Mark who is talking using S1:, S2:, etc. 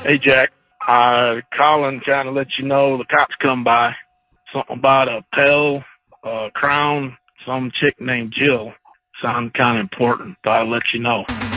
S1: Hey, Jack. Calling trying to let you know the cops come by. Something about a Pell, Crown, some chick named Jill. Sound kind of important, but I'll let you know.